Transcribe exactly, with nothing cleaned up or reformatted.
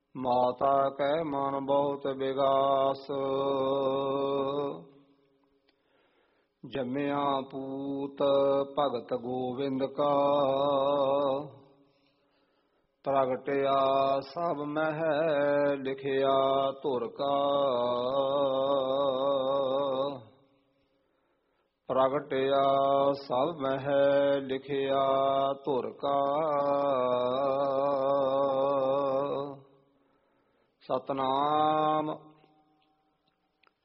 ਮਾਤਾ ਕੈ ਮਨ ਬਹੁਤ ਵਿਗਾਸ, ਜੰਮਿਆ ਪੂਤ ਭਗਤ ਗੋਬਿੰਦ ਕਾ, ਪ੍ਰਗਟਿਆ ਸਭ ਮਹਿ ਲਿਖਿਆ ਧੁਰ ਕਾ, ਪ੍ਰਗਟਿਆ ਸਭ ਮਹਿ ਲਿਖਿਆ ਧੁਰ ਕਾ। ਸਤਨਾਮ